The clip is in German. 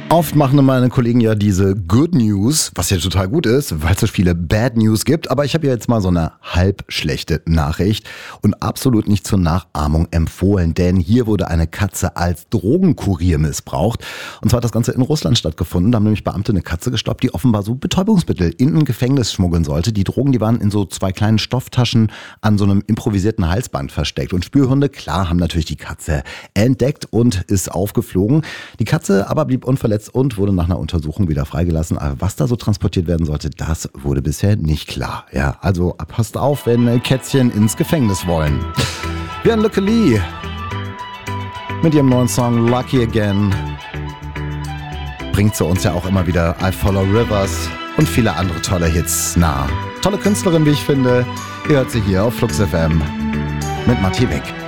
Oft machen meine Kollegen ja diese Good News, was ja total gut ist, weil es so viele Bad News gibt. Aber ich habe ja jetzt mal so eine halb schlechte Nachricht und absolut nicht zur Nachahmung empfohlen. Denn hier wurde eine Katze als Drogenkurier missbraucht. Und zwar hat das Ganze in Russland stattgefunden. Da haben nämlich Beamte eine Katze gestoppt, die offenbar so Betäubungsmittel in ein Gefängnis schmuggeln sollte. Die Drogen, die waren in so 2 kleinen Stofftaschen an so einem improvisierten Halsband versteckt. Und Spürhunde, klar, haben natürlich die Katze entdeckt und ist aufgeflogen. Die Katze aber blieb unverletzt und wurde nach einer Untersuchung wieder freigelassen. Aber was da so transportiert werden sollte, das wurde bisher nicht klar. Ja, also passt auf, wenn Kätzchen ins Gefängnis wollen. Wir haben Lucky Lee mit ihrem neuen Song Lucky Again. Bringt sie uns ja auch immer wieder I Follow Rivers und viele andere tolle Hits nah. Tolle Künstlerin, wie ich finde. Ihr hört sie hier auf Flux FM mit Matti Beck.